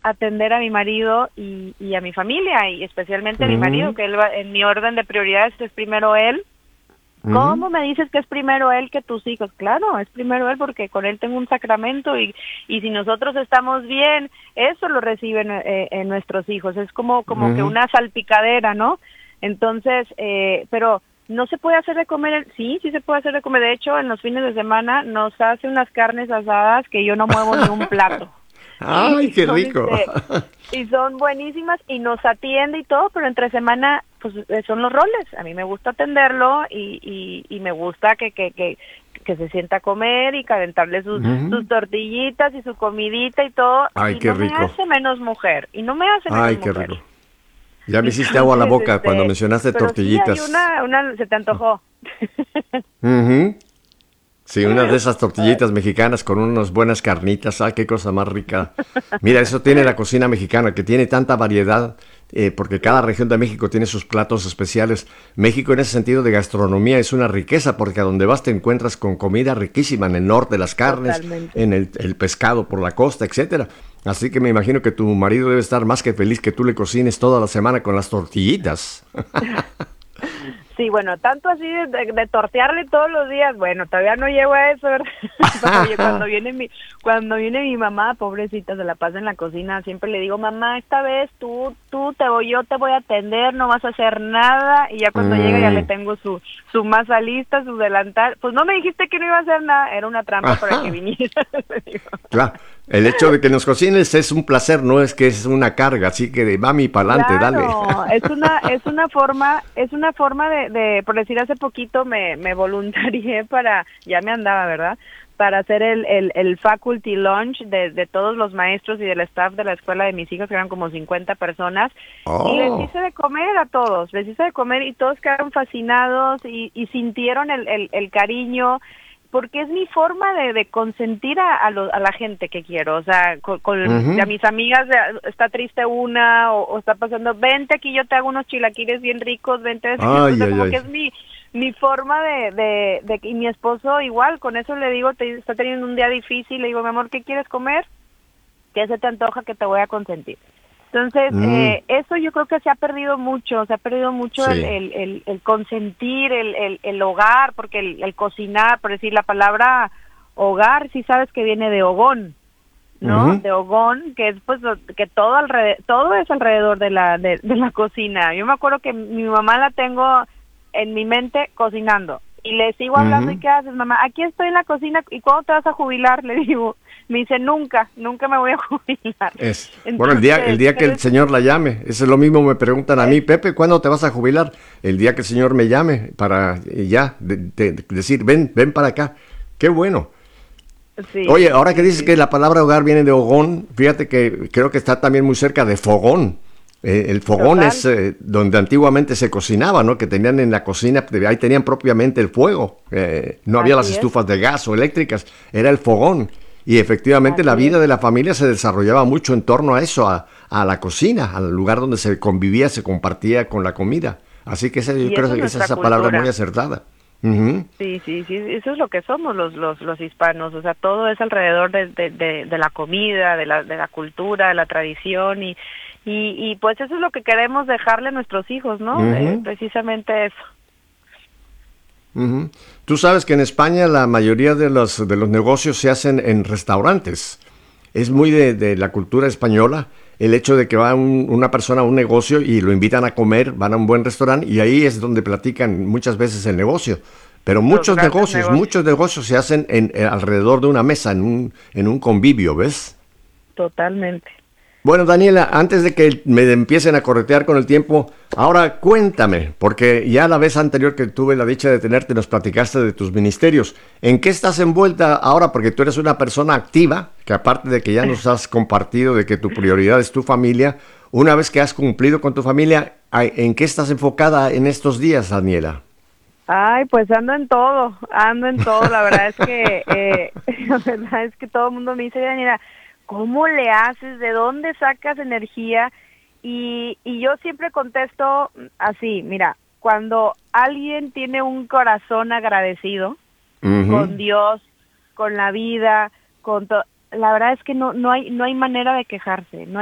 atender a mi marido y a mi familia, y especialmente a mi marido, que él va, en mi orden de prioridades es primero él. ¿Cómo me dices que es primero él que tus hijos? Claro, es primero él porque con él tengo un sacramento y si nosotros estamos bien, eso lo reciben nuestros hijos. Es como que una salpicadera, ¿no? Entonces, pero no se puede hacer de comer. Sí se puede hacer de comer. De hecho, en los fines de semana nos hace unas carnes asadas que yo no muevo ni un plato. ¡Ay, qué rico! Y son buenísimas y nos atiende y todo, pero entre semana pues son los roles. A mí me gusta atenderlo y me gusta que se sienta a comer y calentarle sus tortillitas y su comidita y todo. ¡Ay, y qué no rico! Me hace menos mujer. Y no me hace menos ¡Ay, mujer. qué rico! Ya me hiciste agua a la boca cuando mencionaste pero tortillitas. Sí, hay una se te antojó. Sí, unas de esas tortillitas mexicanas con unas buenas carnitas. ¡Ay, qué cosa más rica! Mira, eso tiene la cocina mexicana, que tiene tanta variedad, porque cada región de México tiene sus platos especiales. México, en ese sentido de gastronomía, es una riqueza, porque a donde vas te encuentras con comida riquísima. En el norte, las carnes, Totalmente. en el pescado por la costa, etcétera. Así que me imagino que tu marido debe estar más que feliz que tú le cocines toda la semana con las tortillitas. Sí, bueno, tanto así de tortearle todos los días, bueno, todavía no llego a eso, ¿verdad? Oye, cuando viene mi mamá, pobrecita, se la pasa en la cocina, siempre le digo, mamá, esta vez yo te voy a atender, no vas a hacer nada, y ya cuando llega ya le tengo su masa lista, su delantal. Pues no me dijiste que no iba a hacer nada, era una trampa para que viniera. Claro, el hecho de que nos cocines es un placer, no es que es una carga, así que de mami pa'lante, claro, dale. es una forma de, por decir, hace poquito me voluntarié ya me andaba, ¿verdad? Para hacer el faculty lunch de todos los maestros y del staff de la escuela de mis hijos, que eran como 50 personas, y les hice de comer a todos, y todos quedaron fascinados y sintieron el cariño, porque es mi forma de consentir a la gente que quiero. O sea, a mis amigas, está triste o está pasando, vente aquí, yo te hago unos chilaquiles bien ricos, vente. Que es mi forma y mi esposo igual, con eso le digo, está teniendo un día difícil, le digo, mi amor, ¿qué quieres comer? ¿Qué se te antoja que te voy a consentir? Entonces, eso yo creo que se ha perdido mucho Sí. el consentir, el hogar, porque el cocinar, por decir la palabra hogar, sí sabes que viene de hogón, ¿no? De hogón, que es pues que todo es alrededor de la cocina. Yo me acuerdo que mi mamá la tengo en mi mente cocinando, y le sigo hablando, ¿y qué haces, mamá? Aquí estoy en la cocina, ¿y cuándo te vas a jubilar? Le digo. Me dice, nunca me voy a jubilar. Entonces, bueno, el día que el Señor la llame, eso es lo mismo me preguntan a mí, Pepe, ¿cuándo te vas a jubilar? El día que el Señor me llame para decir, ven para acá. Qué bueno. Sí, Oye, ahora que dices que la palabra hogar viene de hogón, fíjate que creo que está también muy cerca de fogón. El fogón total. es donde antiguamente se cocinaba, ¿no? Que tenían en la cocina, ahí tenían propiamente el fuego. No había las Así es. estufas de gas o eléctricas, era el fogón. Y efectivamente la vida de la familia se desarrollaba mucho en torno a eso, a la cocina, al lugar donde se convivía, se compartía con la comida. Así que yo creo que esa palabra es muy acertada. Sí, eso es lo que somos los hispanos, o sea, todo es alrededor de la comida, de la cultura, de la tradición, y pues eso es lo que queremos dejarle a nuestros hijos, ¿no? Precisamente eso. Tú sabes que en España la mayoría de los negocios se hacen en restaurantes. Es muy de la cultura española el hecho de que va una persona a un negocio y lo invitan a comer, van a un buen restaurante y ahí es donde platican muchas veces el negocio. Pero muchos negocios se hacen alrededor de una mesa, en un convivio, ¿ves? Totalmente. Bueno, Daniela, antes de que me empiecen a corretear con el tiempo, ahora cuéntame, porque ya la vez anterior que tuve la dicha de tenerte nos platicaste de tus ministerios. ¿En qué estás envuelta ahora? Porque tú eres una persona activa, que aparte de que ya nos has compartido de que tu prioridad es tu familia, una vez que has cumplido con tu familia, ¿en qué estás enfocada en estos días, Daniela? Ay, pues ando en todo, la verdad es que la verdad es que todo el mundo me dice, Daniela, ¿cómo le haces? ¿De dónde sacas energía? Y yo siempre contesto así, mira, cuando alguien tiene un corazón agradecido con Dios, con la vida, la verdad es que no hay manera de quejarse, no